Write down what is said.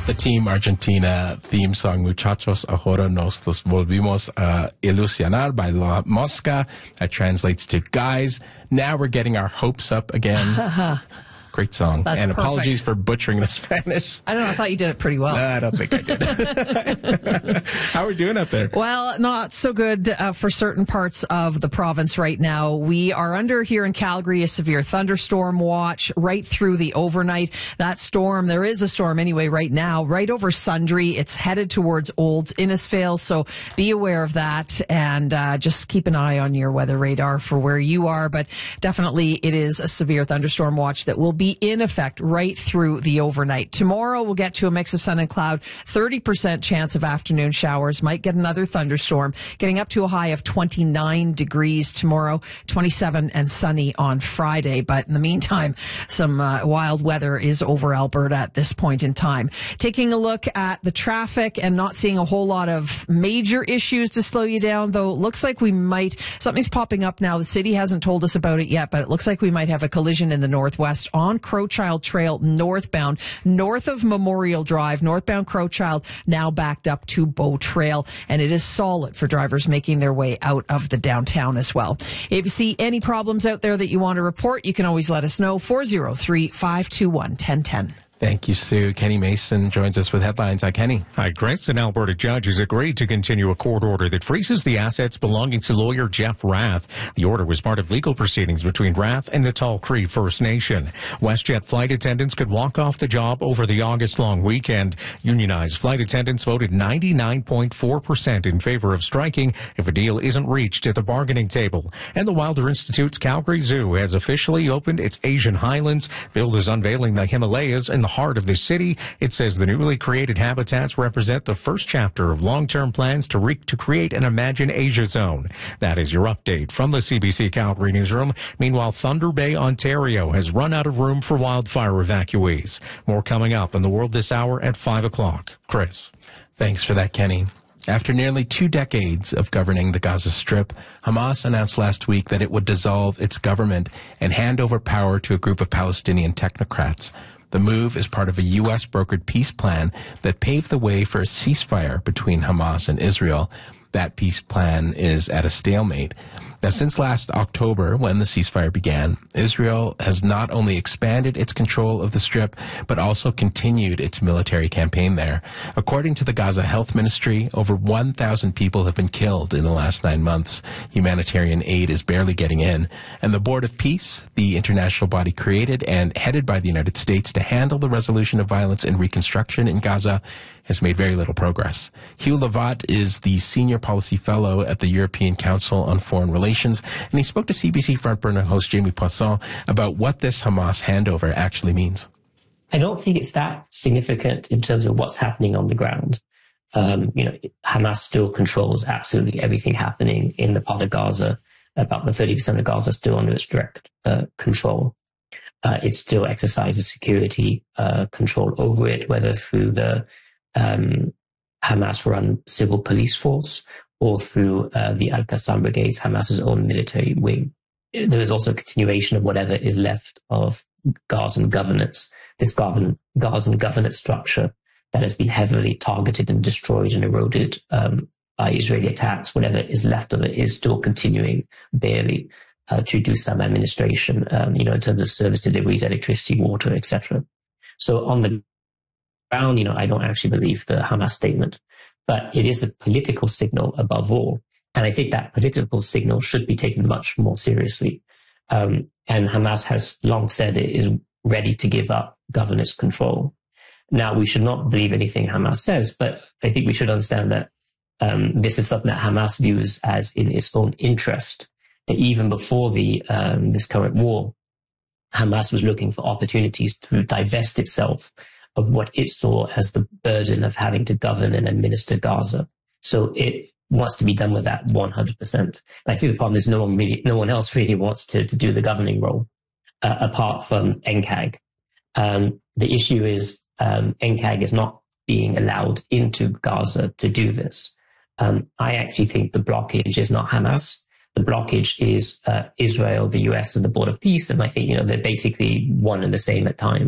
The Team Argentina theme song, Muchachos, ahora nos los volvimos a ilusionar by La Mosca. That translates to, guys, now we're getting our hopes up again. Great song. That's and perfect. Apologies for butchering the Spanish. I don't know. I thought you did it pretty well. No, I don't think I did. How are we doing out there? Well, not so good for certain parts of the province right now. We are under here in Calgary a severe thunderstorm watch right through the overnight. That storm, there is a storm anyway right now, right over Sundre. It's headed towards Olds Innisfail, so be aware of that and just keep an eye on your weather radar for where you are. But definitely it is a severe thunderstorm watch that will be in effect right through the overnight. Tomorrow we'll get to a mix of sun and cloud, 30% chance of afternoon showers, might get another thunderstorm, getting up to a high of 29 degrees tomorrow, 27 and sunny on Friday. But in the meantime, some wild weather is over Alberta at this point in time. Taking a look at the traffic and not seeing a whole lot of major issues to slow you down, though it looks like we might, something's popping up now. The city hasn't told us about it yet, but it looks like we might have a collision in the northwest on Crowchild Trail northbound, north of Memorial Drive, northbound Crowchild, now backed up to Bow Trail, and it is solid for drivers making their way out of the downtown as well. If you see any problems out there that you want to report, you can always let us know, 403-521-1010. Thank you, Sue. Kenny Mason joins us with headlines. Hi, Kenny. Hi, Chris. An Alberta judge has agreed to continue a court order that freezes the assets belonging to lawyer Jeff Rath. The order was part of legal proceedings between Rath and the Tall Cree First Nation. WestJet flight attendants could walk off the job over the August long weekend. Unionized flight attendants voted 99.4% in favor of striking if a deal isn't reached at the bargaining table. And the Wilder Institute's Calgary Zoo has officially opened its Asian Highlands, billed as unveiling the Himalayas in the heart of the city. It says the newly created habitats represent the first chapter of long-term plans to create an Imagine Asia zone. That is your update from the CBC Calgary newsroom. Meanwhile, Thunder Bay, Ontario has run out of room for wildfire evacuees. More coming up in the world this hour at 5 o'clock. Chris. Thanks for that, Kenny. After nearly 2 decades of governing the Gaza Strip, Hamas announced last week that it would dissolve its government and hand over power to a group of Palestinian technocrats. The move is part of a U.S.-brokered peace plan that paved the way for a ceasefire between Hamas and Israel. That peace plan is at a stalemate. Now, since last October, when the ceasefire began, Israel has not only expanded its control of the Strip, but also continued its military campaign there. According to the Gaza Health Ministry, over 1,000 people have been killed in the last 9 months. Humanitarian aid is barely getting in. And the Board of Peace, the international body created and headed by the United States to handle the resolution of violence and reconstruction in Gaza, has made very little progress. Hugh Lovat is the Senior Policy Fellow at the European Council on Foreign Relations, and he spoke to CBC Frontburner host Jamie Poisson about what this Hamas handover actually means. I don't think it's that significant in terms of what's happening on the ground. Hamas still controls absolutely everything happening in the part of Gaza. About the 30% of Gaza still under its direct control. It still exercises security control over it, whether through the Hamas-run civil police force or through the Al-Qassam Brigades, Hamas's own military wing. There is also a continuation of whatever is left of Gazan governance, this Gazan governance structure that has been heavily targeted and destroyed and eroded by Israeli attacks. Whatever is left of it is still continuing barely to do some administration, in terms of service deliveries, electricity, water, etc. So on the ground, I don't actually believe the Hamas statement, but it is a political signal above all. And I think that political signal should be taken much more seriously. And Hamas has long said it is ready to give up governance control. Now, we should not believe anything Hamas says, but I think we should understand that this is something that Hamas views as in its own interest. Even before this current war, Hamas was looking for opportunities to divest itself of what it saw as the burden of having to govern and administer Gaza. So it wants to be done with that 100%. And I think the problem is no one else really wants to do the governing role, apart from NCAG. The issue is NCAG is not being allowed into Gaza to do this. I actually think the blockage is not Hamas. The blockage is Israel, the US, and the Board of Peace. And I think, they're basically one and the same at times.